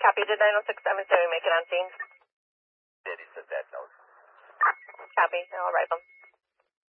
Copy. Did 90677 make it on scene? Did he said that note? Copy. I'll write them.